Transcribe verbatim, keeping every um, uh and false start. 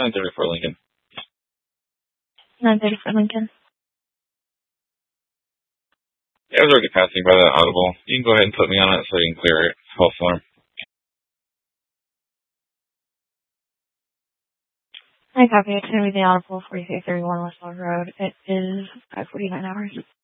nine thirty for Lincoln. nine thirty for Lincoln. Yeah, I was already passing by that audible. You can go ahead and put me on it so you can clear it. False alarm. I copy. It's going to be the audible forty-three thirty-one West Love Road. It is five forty-nine hours.